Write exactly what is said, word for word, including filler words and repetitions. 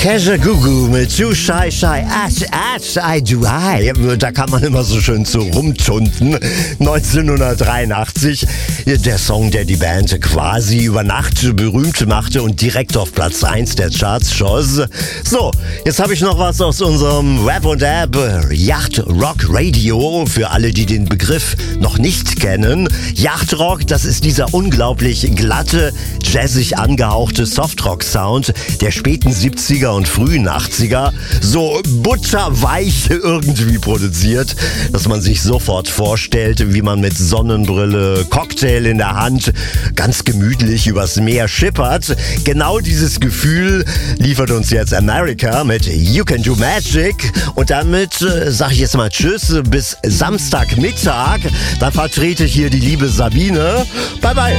Kajagoogoo mit Too Shy Shy Ash Ash I Do I. Da kann man immer so schön zu rumtunten. neunzehnhundertdreiundachtzig. Der Song, der die Band quasi über Nacht berühmt machte und direkt auf Platz eins der Charts schoss. So, jetzt habe ich noch was aus unserem Rap und App Yacht Rock Radio. Für alle, die den Begriff noch nicht kennen. Yacht Rock, das ist dieser unglaublich glatte, jazzig angehauchte Softrock-Sound der späten siebziger und frühen achtziger. So butterweich irgendwie produziert, dass man sich sofort vorstellt, wie man mit Sonnenbrille, Cocktail in der Hand ganz gemütlich übers Meer schippert. Genau dieses Gefühl liefert uns jetzt America mit You Can Do Magic. Und damit äh, sage ich jetzt mal Tschüss bis Samstagmittag. Dann vertrete ich hier die liebe Sabine. Bye bye.